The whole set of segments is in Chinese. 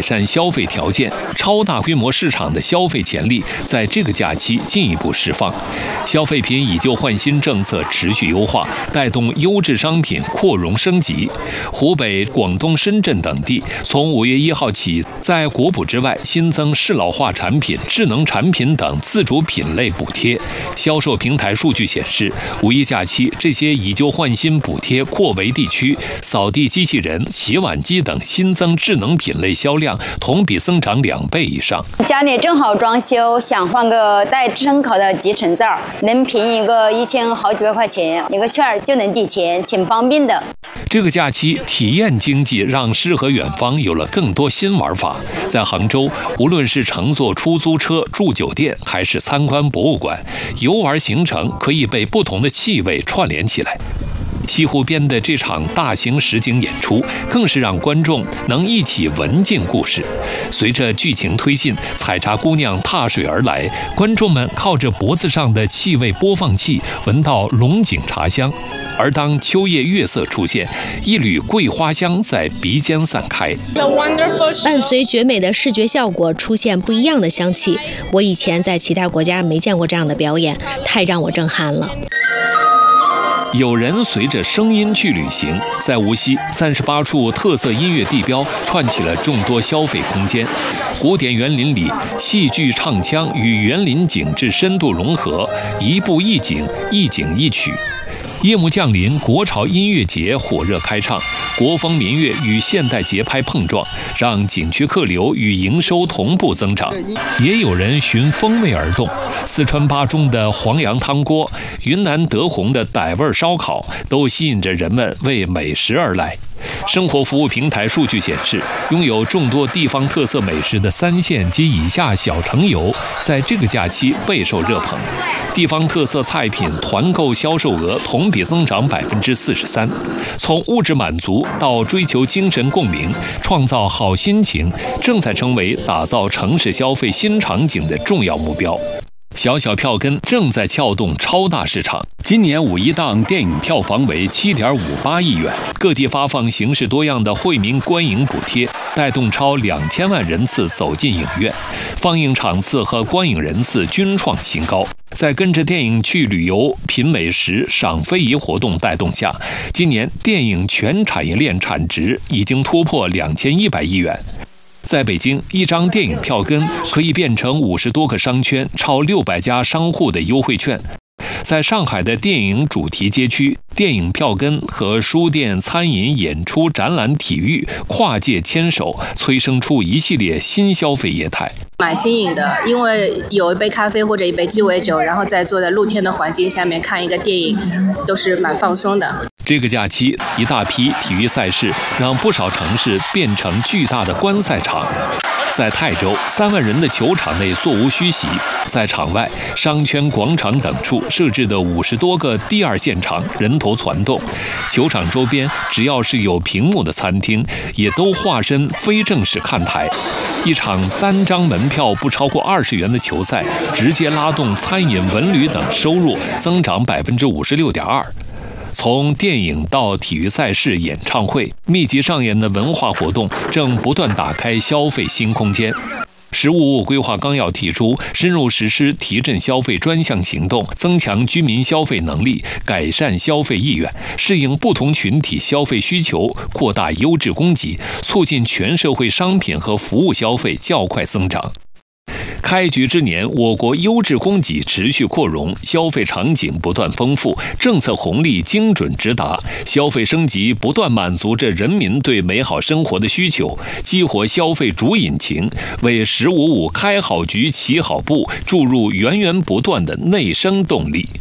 善消费条件，超大规模市场的消费潜力在这个假期进一步释放。消费品以旧换新政策持续优化，带动优质商品扩容升级。湖北、广东、深圳等地从5月1号起，在国补之外新增适老化产品、智能产品等自主品类补贴。销售平台数据显示，5·1假期这些以旧换新补贴扩围地区，扫地机器人、洗碗机等新增智能品类销量同比增长2倍以上。 家里正好装修，想换个带智能烤的集成灶，能便宜一个1000好几百块钱，一个券就能抵钱，挺方便的。 这个假期体验经济让诗和远方有了更多新玩法。在杭州，无论是乘坐出租车、住酒店，还是参观博物馆，游玩行程可以被不同的气味串联起来。西湖边的这场大型实景演出，更是让观众能一起闻进故事。随着剧情推进，采茶姑娘踏水而来，观众们靠着脖子上的气味播放器，闻到龙井茶香。而当秋叶月色出现，一缕桂花香在鼻尖散开， 伴随绝美的视觉效果，出现不一样的香气。我以前在其他国家没见过这样的表演，太让我震撼了。 有人随着声音去旅行，在无锡38处特色音乐地标串起了众多消费空间。古典园林里，戏剧唱腔与园林景致深度融合，一步一景，一景一曲。夜幕降临，国潮音乐节火热开唱，国风民乐与现代节拍碰撞，让景区客流与营收同步增长。也有人寻风味而动，四川巴中的黄羊汤锅，云南德宏的傣味烧烤，都吸引着人们为美食而来。生活服务平台数据显示，拥有众多地方特色美食的3线及以下小城游，在这个假期备受热捧。地方特色菜品团购销售额同比增长43%。从物质满足到追求精神共鸣，创造好心情，正在成为打造城市消费新场景的重要目标。小小票根正在撬动超大市场。今年5·1档电影票房为7.58亿元，各地发放形式多样的惠民观影补贴，带动超2000万人次走进影院，放映场次和观影人次均创新高。在跟着电影去旅游、品美食、赏非遗活动带动下，今年电影全产业链产值已经突破2100亿元。在北京，一张电影票根可以变成50多个商圈、超600家商户的优惠券。在上海的电影主题街区，电影票根和书店、餐饮、演出、展览、体育跨界牵手，催生出一系列新消费业态。 蛮新颖的，因为有一杯咖啡或者一杯鸡尾酒，然后再坐在露天的环境下面看一个电影，都是蛮放松的。 这个假期，一大批体育赛事让不少城市变成巨大的观赛场。在泰州，3万人的球场内座无虚席，在场外、商圈、广场等处设置的50多个第二现场人头攒动。球场周边只要是有屏幕的餐厅，也都化身非正式看台。一场单张门票不超过20元的球赛，直接拉动餐饮、文旅等收入增长56.2%。从电影到体育赛事、演唱会，密集上演的文化活动正不断打开消费新空间。“15·5”规划纲要提出，深入实施提振消费专项行动，增强居民消费能力，改善消费意愿，适应不同群体消费需求，扩大优质供给，促进全社会商品和服务消费较快增长。开局之年，我国优质供给持续扩容，消费场景不断丰富，政策红利精准直达，消费升级不断满足着人民对美好生活的需求，激活消费主引擎，为“15·5”开好局、起好步注入源源不断的内生动力。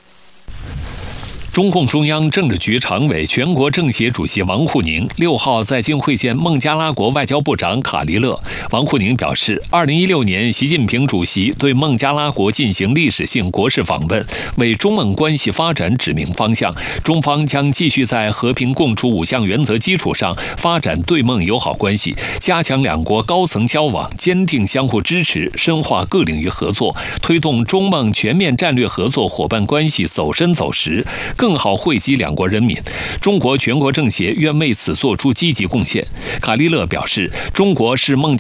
中共中央政治局常委、全国政协主席王沪宁6号在京会见孟加拉国外交部长卡利勒。王沪宁表示，2016年习近平主席对孟加拉国进行历史性国事访问，为中孟关系发展指明方向。中方将继续在和平共处5项原则基础上发展对孟友好关系，加强两国高层交往，坚定相互支持，深化各领域合作，推动中孟全面战略合作伙伴关系走深走实，更好惠及两国人民。中国全国政协愿为此作出积极贡献。卡利勒表示，中国是孟